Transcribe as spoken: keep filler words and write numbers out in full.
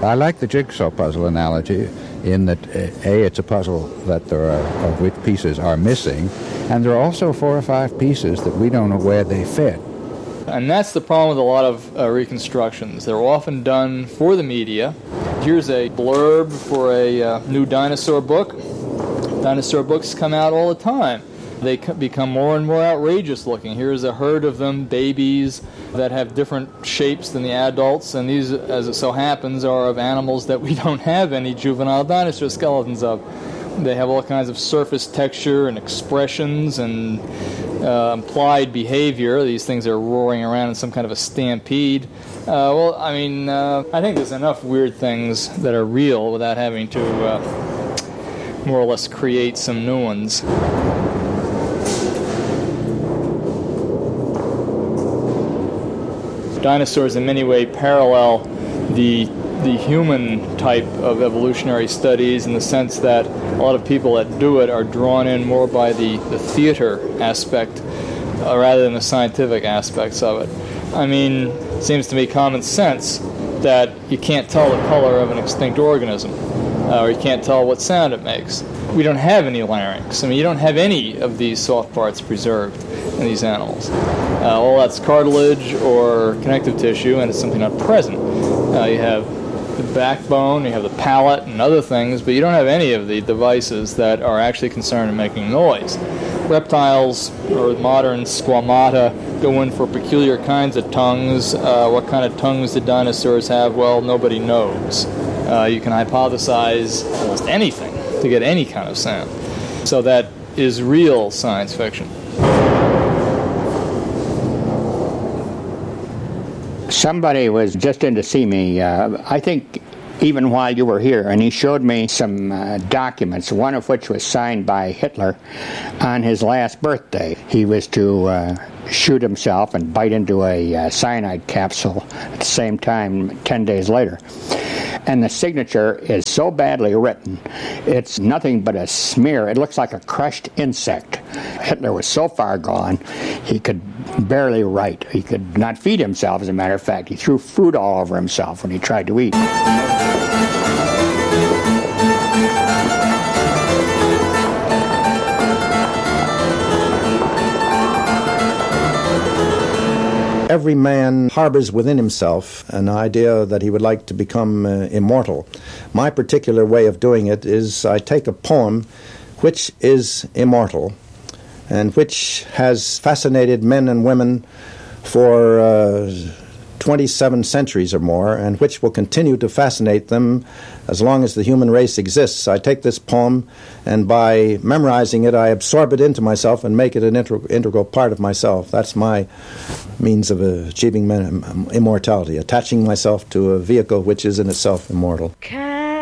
I like the jigsaw puzzle analogy in that, A, it's a puzzle that there are, of which pieces are missing, and there are also four or five pieces that we don't know where they fit. And that's the problem with a lot of uh, reconstructions. They're often done for the media. Here's a blurb for a uh, new dinosaur book. Dinosaur books come out all the time. They become more and more outrageous looking. Here's a herd of them, babies, that have different shapes than the adults, and these, as it so happens, are of animals that we don't have any juvenile dinosaur skeletons of. They have all kinds of surface texture and expressions and uh, implied behavior. These things are roaring around in some kind of a stampede. Uh, well, I mean, uh, I think there's enough weird things that are real without having to uh, more or less create some new ones. Dinosaurs in many ways parallel the the human type of evolutionary studies in the sense that a lot of people that do it are drawn in more by the, the theater aspect uh, rather than the scientific aspects of it. I mean, it seems to me common sense that you can't tell the color of an extinct organism, uh, or you can't tell what sound it makes. We don't have any larynx. I mean, you don't have any of these soft parts preserved in these animals. Uh, all that's cartilage or connective tissue, and it's simply not present. Uh, you have the backbone, you have the palate and other things, but you don't have any of the devices that are actually concerned in making noise. Reptiles or modern squamata go in for peculiar kinds of tongues. Uh, what kind of tongues did dinosaurs have? Well, nobody knows. Uh, you can hypothesize almost anything to get any kind of sound. So that is real science fiction. Somebody was just in to see me, uh, I think even while you were here, and he showed me some uh, documents, one of which was signed by Hitler on his last birthday. He was to uh, shoot himself and bite into a uh, cyanide capsule at the same time ten days later. And the signature is so badly written, it's nothing but a smear. It looks like a crushed insect. Hitler was so far gone, he could barely write. He could not feed himself, as a matter of fact. He threw food all over himself when he tried to eat. Every man harbors within himself an idea that he would like to become uh, immortal. My particular way of doing it is I take a poem which is immortal and which has fascinated men and women for uh, twenty-seven centuries or more, and which will continue to fascinate them as long as the human race exists. I take this poem, and by memorizing it, I absorb it into myself and make it an integral, integral part of myself. That's my means of achieving immortality, attaching myself to a vehicle which is in itself immortal. Can